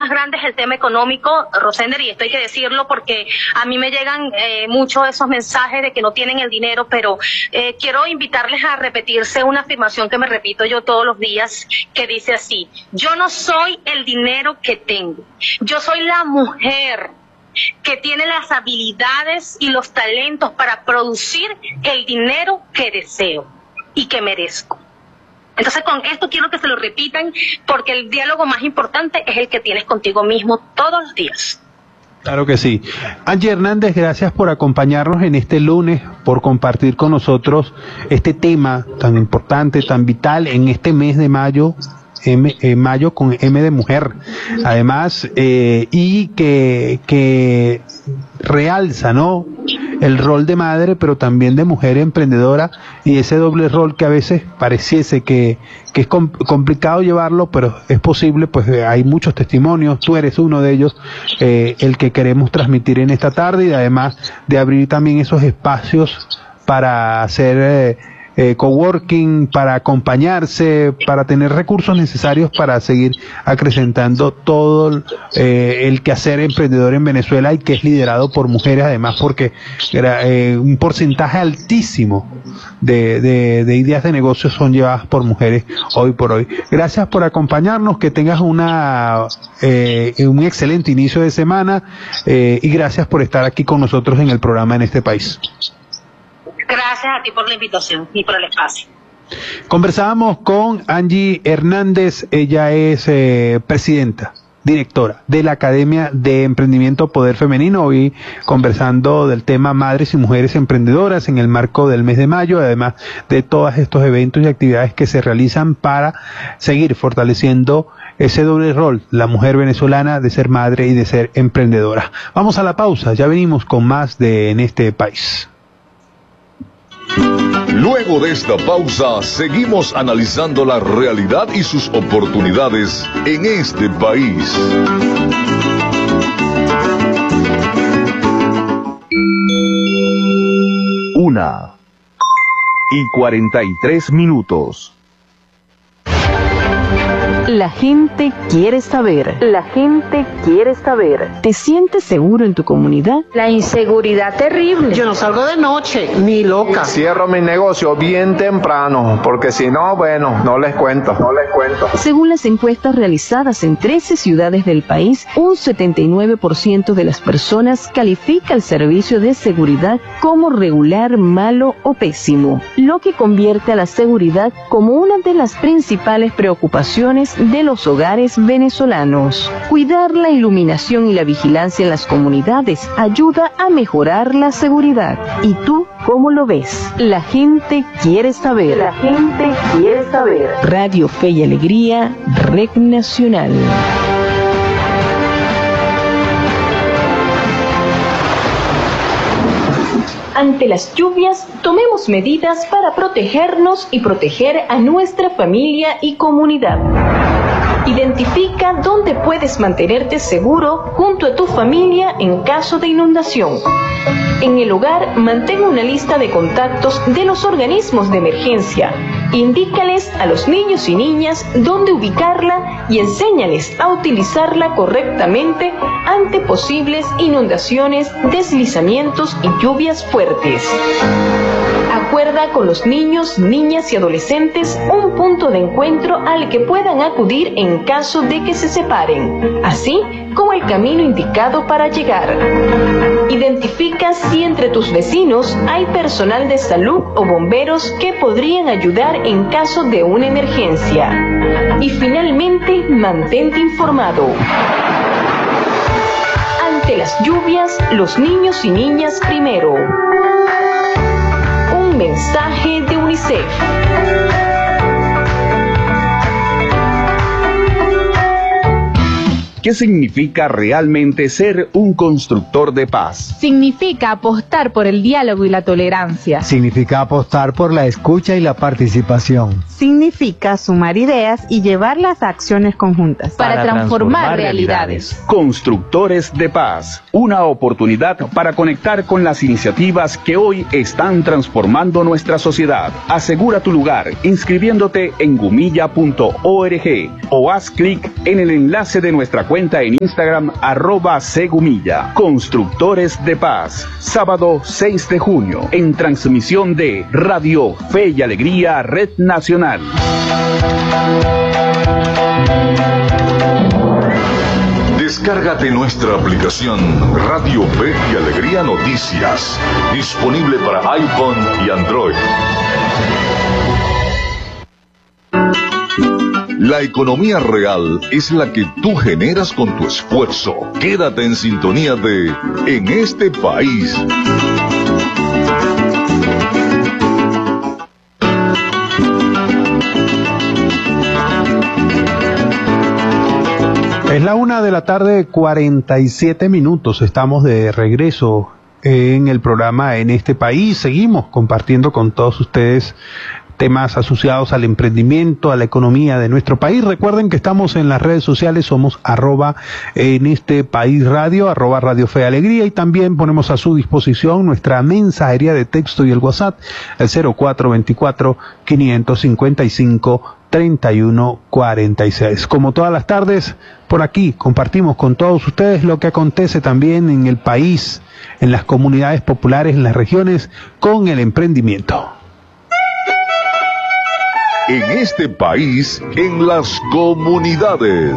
más grande es el tema económico, Rosender, y esto hay que decirlo porque a mí me llegan muchos de esos mensajes de que no tienen el dinero, pero quiero invitarles a repetirse una afirmación que me repito yo todos los días, que dice así: yo no soy el dinero que tengo, yo soy la mujer que tiene las habilidades y los talentos para producir el dinero que deseo y que merezco. Entonces, con esto quiero que se lo repitan, porque el diálogo más importante es el que tienes contigo mismo todos los días. Claro que sí. Angie Hernández, gracias por acompañarnos en este lunes, por compartir con nosotros este tema tan importante, tan vital en este mes de mayo. Mayo con M de mujer, además, y que realza, ¿no?, el rol de madre, pero también de mujer emprendedora, y ese doble rol que a veces pareciese que es complicado llevarlo, pero es posible. Pues hay muchos testimonios, tú eres uno de ellos, el que queremos transmitir en esta tarde, y además de abrir también esos espacios para hacer coworking, para acompañarse, para tener recursos necesarios para seguir acrecentando todo el quehacer emprendedor en Venezuela, y que es liderado por mujeres, además, porque un porcentaje altísimo de ideas de negocios son llevadas por mujeres hoy por hoy. Gracias por acompañarnos, que tengas un excelente inicio de semana, y gracias por estar aquí con nosotros en el programa En Este País. Gracias a ti por la invitación y por el espacio. Conversábamos con Angie Hernández, ella es presidenta, directora de la Academia de Emprendimiento Poder Femenino, hoy conversando del tema Madres y Mujeres Emprendedoras en el marco del mes de mayo, además de todos estos eventos y actividades que se realizan para seguir fortaleciendo ese doble rol, la mujer venezolana, de ser madre y de ser emprendedora. Vamos a la pausa, ya venimos con más de En Este País. Luego de esta pausa, seguimos analizando la realidad y sus oportunidades en este país. Una y 43 minutos. La gente quiere saber. La gente quiere saber. ¿Te sientes seguro en tu comunidad? La inseguridad terrible. Yo no salgo de noche, ni loca. Cierro mi negocio bien temprano, porque si no, bueno, no les cuento. Según las encuestas realizadas en 13 ciudades del país, un 79% de las personas califica el servicio de seguridad como regular, malo o pésimo, lo que convierte a la seguridad como una de las principales preocupaciones de los hogares venezolanos. Cuidar la iluminación y la vigilancia en las comunidades ayuda a mejorar la seguridad. ¿Y tú cómo lo ves? La gente quiere saber. La gente quiere saber. Radio Fe y Alegría, Red Nacional. Ante las lluvias, tomemos medidas para protegernos y proteger a nuestra familia y comunidad. Identifica dónde puedes mantenerte seguro junto a tu familia en caso de inundación. En el hogar, mantén una lista de contactos de los organismos de emergencia. Indícales a los niños y niñas dónde ubicarla y enséñales a utilizarla correctamente ante posibles inundaciones, deslizamientos y lluvias fuertes. Acuerda con los niños, niñas y adolescentes un punto de encuentro al que puedan acudir en caso de que se separen, así como el camino indicado para llegar. Identifica si entre tus vecinos hay personal de salud o bomberos que podrían ayudar en caso de una emergencia. Y finalmente, mantente informado. Ante las lluvias, los niños y niñas primero. Un mensaje de UNICEF. ¿Qué significa realmente ser un constructor de paz? Significa apostar por el diálogo y la tolerancia. Significa apostar por la escucha y la participación. Significa sumar ideas y llevarlas a acciones conjuntas. Para transformar realidades. Constructores de paz. Una oportunidad para conectar con las iniciativas que hoy están transformando nuestra sociedad. Asegura tu lugar inscribiéndote en gumilla.org o haz clic en el enlace de nuestra cuenta en Instagram @Segumilla. Constructores de Paz. Sábado 6 de junio en transmisión de Radio Fe y Alegría Red Nacional. Descárgate nuestra aplicación Radio Fe y Alegría Noticias, disponible para iPhone y Android. La economía real es la que tú generas con tu esfuerzo. Quédate en sintonía de En este país. Es la 1:47 p.m. Estamos de regreso en el programa En este país. Seguimos compartiendo con todos ustedes temas asociados al emprendimiento, a la economía de nuestro país. Recuerden que estamos en las redes sociales, somos @en este país radio, @Radio Fe y Alegría, y también ponemos a su disposición nuestra mensajería de texto y el WhatsApp, el 0424-555-3146. Como todas las tardes, por aquí compartimos con todos ustedes lo que acontece también en el país, en las comunidades populares, en las regiones, con el emprendimiento. En este país, en las comunidades.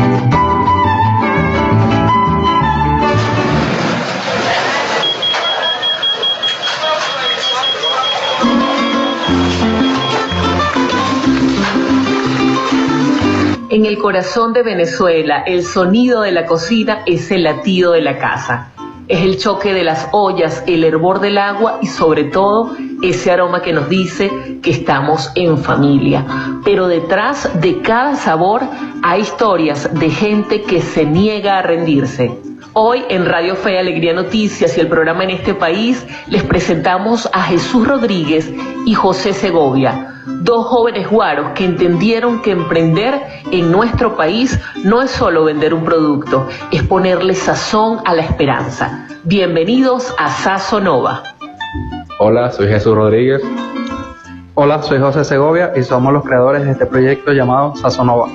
En el corazón de Venezuela, el sonido de la cocina es el latido de la casa. Es el choque de las ollas, el hervor del agua y sobre todo ese aroma que nos dice que estamos en familia. Pero detrás de cada sabor hay historias de gente que se niega a rendirse. Hoy en Radio Fe y Alegría Noticias y el programa En este país les presentamos a Jesús Rodríguez y José Segovia, dos jóvenes guaros que entendieron que emprender en nuestro país no es solo vender un producto, es ponerle sazón a la esperanza. Bienvenidos a Sazonova. Hola, soy Jesús Rodríguez. Hola, soy José Segovia y somos los creadores de este proyecto llamado Sazonova.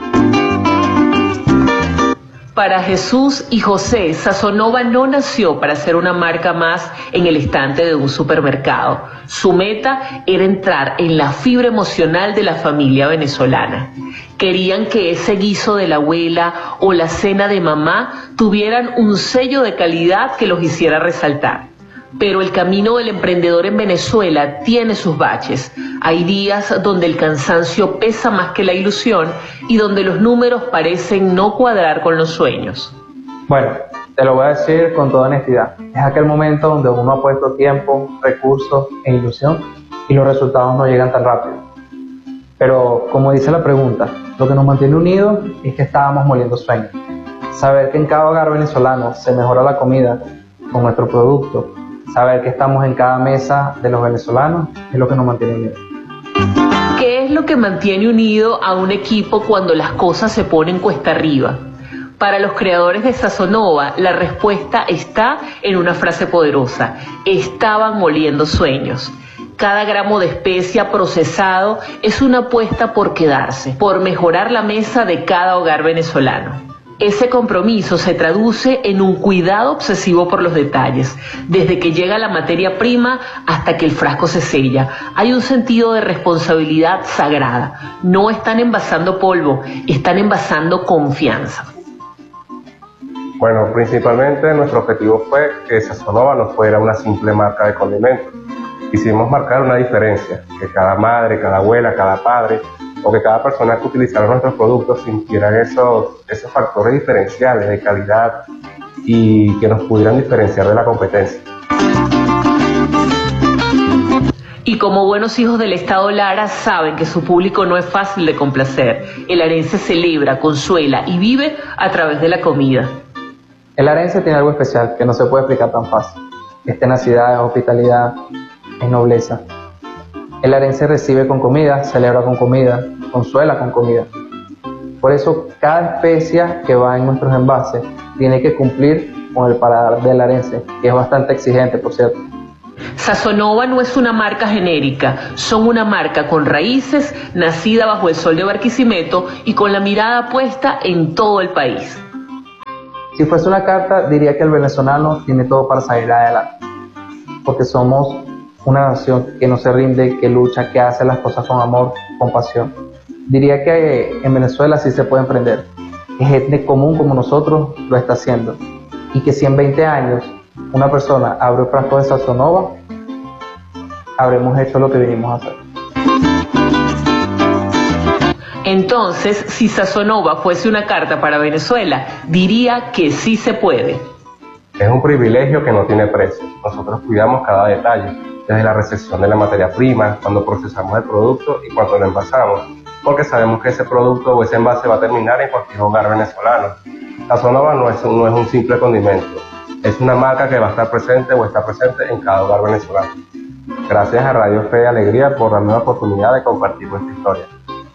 Para Jesús y José, Sazonova no nació para ser una marca más en el estante de un supermercado. Su meta era entrar en la fibra emocional de la familia venezolana. Querían que ese guiso de la abuela o la cena de mamá tuvieran un sello de calidad que los hiciera resaltar. Pero el camino del emprendedor en Venezuela tiene sus baches. Hay días donde el cansancio pesa más que la ilusión y donde los números parecen no cuadrar con los sueños. Bueno, te lo voy a decir con toda honestidad. Es aquel momento donde uno ha puesto tiempo, recursos e ilusión y los resultados no llegan tan rápido. Pero, como dice la pregunta, lo que nos mantiene unidos es que estábamos moliendo sueños. Saber que en cada hogar venezolano se mejora la comida con nuestro producto, saber que estamos en cada mesa de los venezolanos es lo que nos mantiene unidos. ¿Qué es lo que mantiene unido a un equipo cuando las cosas se ponen cuesta arriba? Para los creadores de Sazonova, la respuesta está en una frase poderosa: estaban moliendo sueños. Cada gramo de especia procesado es una apuesta por quedarse, por mejorar la mesa de cada hogar venezolano. Ese compromiso se traduce en un cuidado obsesivo por los detalles, desde que llega la materia prima hasta que el frasco se sella. Hay un sentido de responsabilidad sagrada. No están envasando polvo, están envasando confianza. Bueno, principalmente nuestro objetivo fue que Sazonova no fuera una simple marca de condimentos. Quisimos marcar una diferencia, que cada madre, cada abuela, cada padre o que cada persona que utilizara nuestros productos sintieran esos factores diferenciales de calidad y que nos pudieran diferenciar de la competencia. Y como buenos hijos del Estado Lara saben que su público no es fácil de complacer. El arense celebra, consuela y vive a través de la comida. El arense tiene algo especial que no se puede explicar tan fácil. Es tenacidad, es hospitalidad, es nobleza. El arense recibe con comida, celebra con comida, consuela con comida. Por eso cada especia que va en nuestros envases tiene que cumplir con el paladar del arense, que es bastante exigente, por cierto. Sazonova no es una marca genérica, son una marca con raíces, nacida bajo el sol de Barquisimeto y con la mirada puesta en todo el país. Si fuese una carta, diría que el venezolano tiene todo para salir adelante, porque somos una nación que no se rinde, que lucha, que hace las cosas con amor, con pasión. Diría que en Venezuela sí se puede emprender, que gente común como nosotros lo está haciendo, y que si en 20 años una persona abre un frasco de Sazonova, habremos hecho lo que vinimos a hacer. Entonces, si Sazonova fuese una carta para Venezuela, diría que sí se puede. Es un privilegio que no tiene precio. Nosotros cuidamos cada detalle, desde la recepción de la materia prima, cuando procesamos el producto y cuando lo envasamos, porque sabemos que ese producto o ese envase va a terminar en cualquier hogar venezolano. Sazonova no es un simple condimento, es una marca que va a estar presente o está presente en cada hogar venezolano. Gracias a Radio Fe y Alegría por darme la oportunidad de compartir nuestra historia.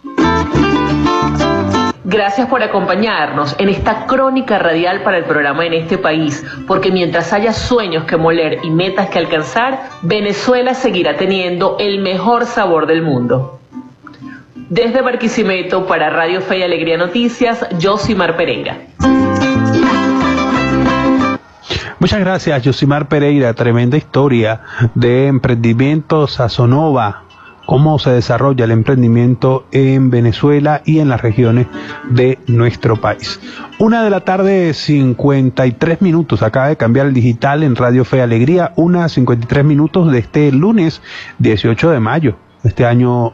Gracias por acompañarnos en esta crónica radial para el programa En este País, porque mientras haya sueños que moler y metas que alcanzar, Venezuela seguirá teniendo el mejor sabor del mundo. Desde Barquisimeto para Radio Fe y Alegría Noticias, Yosimar Pereira. Muchas gracias, Yosimar Pereira. Tremenda historia de emprendimiento Sazonova. Cómo se desarrolla el emprendimiento en Venezuela y en las regiones de nuestro país. 1:53 p.m. Acaba de cambiar el digital en Radio Fe y Alegría. 1:53 p.m. de este lunes 18 de mayo. Este año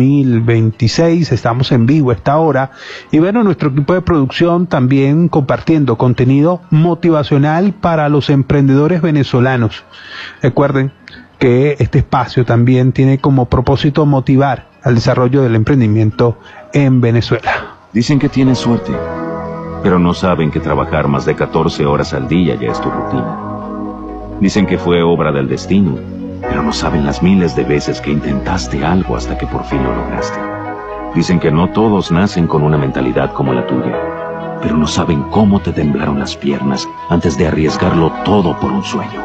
2026, estamos en vivo a esta hora, y bueno, nuestro equipo de producción también compartiendo contenido motivacional para los emprendedores venezolanos. Recuerden que este espacio también tiene como propósito motivar al desarrollo del emprendimiento en Venezuela. Dicen que tienes suerte, pero no saben que trabajar más de 14 horas al día ya es tu rutina. Dicen que fue obra del destino, pero no saben las miles de veces que intentaste algo hasta que por fin lo lograste. Dicen que no todos nacen con una mentalidad como la tuya, pero no saben cómo te temblaron las piernas antes de arriesgarlo todo por un sueño.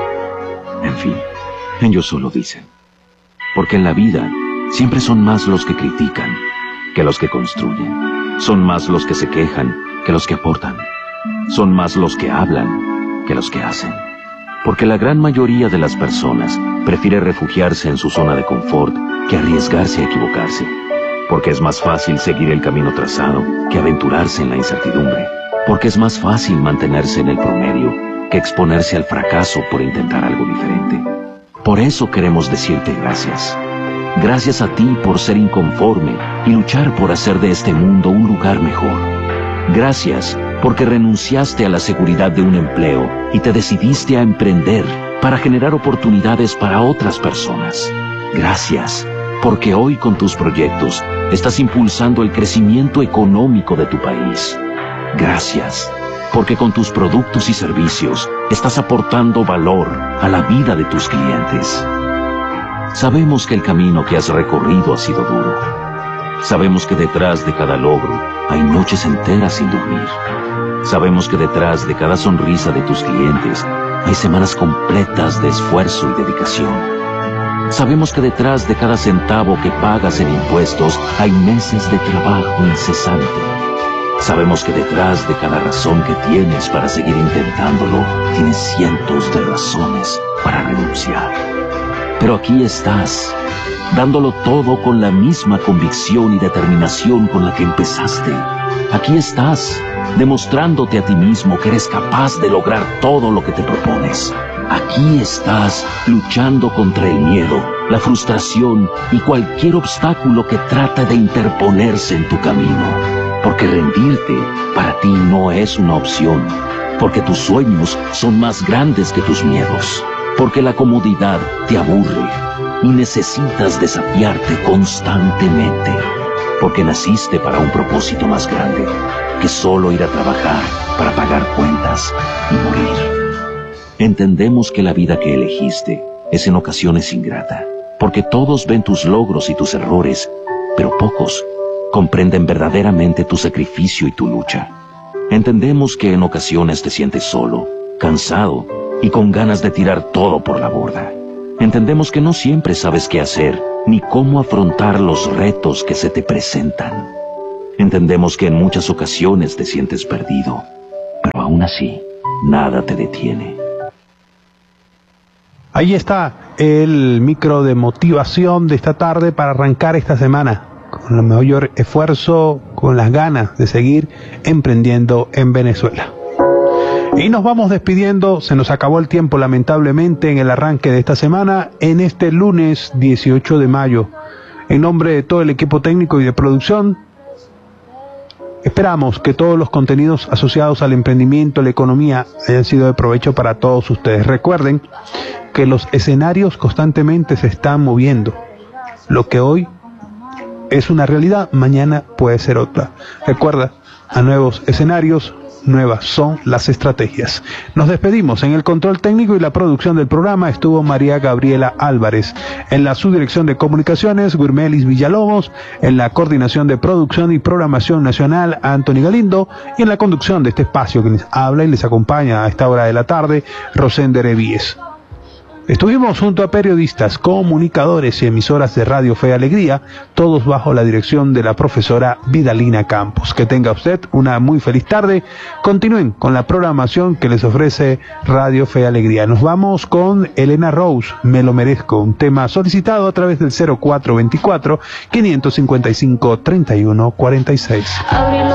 En fin, ellos solo dicen, porque en la vida siempre son más los que critican que los que construyen. Son más los que se quejan que los que aportan. Son más los que hablan que los que hacen. Porque la gran mayoría de las personas prefiere refugiarse en su zona de confort que arriesgarse a equivocarse. Porque es más fácil seguir el camino trazado que aventurarse en la incertidumbre. Porque es más fácil mantenerse en el promedio que exponerse al fracaso por intentar algo diferente. Por eso queremos decirte gracias. Gracias a ti por ser inconforme y luchar por hacer de este mundo un lugar mejor. Gracias porque renunciaste a la seguridad de un empleo y te decidiste a emprender para generar oportunidades para otras personas. Gracias porque hoy con tus proyectos estás impulsando el crecimiento económico de tu país. Gracias porque con tus productos y servicios estás aportando valor a la vida de tus clientes. Sabemos que el camino que has recorrido ha sido duro. Sabemos que detrás de cada logro hay noches enteras sin dormir. Sabemos que detrás de cada sonrisa de tus clientes hay semanas completas de esfuerzo y dedicación. Sabemos que detrás de cada centavo que pagas en impuestos hay meses de trabajo incesante. Sabemos que detrás de cada razón que tienes para seguir intentándolo, tienes cientos de razones para renunciar. Pero aquí estás, dándolo todo con la misma convicción y determinación con la que empezaste. Aquí estás, demostrándote a ti mismo que eres capaz de lograr todo lo que te propones. Aquí estás, luchando contra el miedo, la frustración y cualquier obstáculo que trata de interponerse en tu camino. Porque rendirte para ti no es una opción. Porque tus sueños son más grandes que tus miedos. Porque la comodidad te aburre y necesitas desafiarte constantemente. Porque naciste para un propósito más grande que solo ir a trabajar para pagar cuentas y morir. Entendemos que la vida que elegiste es en ocasiones ingrata, porque todos ven tus logros y tus errores, pero pocos comprenden verdaderamente tu sacrificio y tu lucha. Entendemos que en ocasiones te sientes solo, cansado y con ganas de tirar todo por la borda. Entendemos que no siempre sabes qué hacer ni cómo afrontar los retos que se te presentan. Entendemos que en muchas ocasiones te sientes perdido, pero aún aún así, nada te detiene. Ahí está el micro de motivación de esta tarde para arrancar esta semana con el mayor esfuerzo, con las ganas de seguir emprendiendo en Venezuela. Y nos vamos despidiendo, se nos acabó el tiempo lamentablemente en el arranque de esta semana, en este lunes 18 de mayo. En nombre de todo el equipo técnico y de producción, esperamos que todos los contenidos asociados al emprendimiento, la economía, hayan sido de provecho para todos ustedes. Recuerden que los escenarios constantemente se están moviendo. Lo que hoy es una realidad, mañana puede ser otra. Recuerda, a nuevos escenarios, nuevas son las estrategias. Nos despedimos. En el control técnico y la producción del programa estuvo María Gabriela Álvarez. En la subdirección de comunicaciones, Gurmelis Villalobos. En la coordinación de producción y programación nacional, Anthony Galindo. Y en la conducción de este espacio que les habla y les acompaña a esta hora de la tarde, Rosender Evíes. Estuvimos junto a periodistas, comunicadores y emisoras de Radio Fe y Alegría, todos bajo la dirección de la profesora Vidalina Campos. Que tenga usted una muy feliz tarde. Continúen con la programación que les ofrece Radio Fe y Alegría. Nos vamos con Elena Rose, Me lo merezco, un tema solicitado a través del 0424-555-3146.